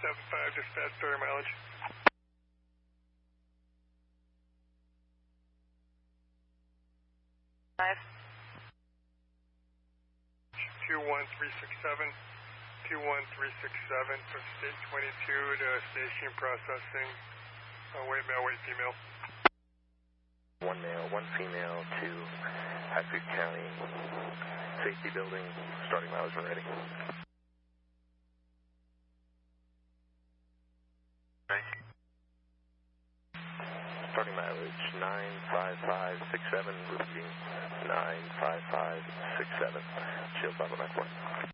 975, dispatch 30 mileage. Five. 21367, 21367 from state 22 to station processing. Wait male, wait female. One male, one female to Hatfield County Safety Building. Starting mileage when ready. Starting mileage 95567, repeating 95567. Shield 5 on my 4.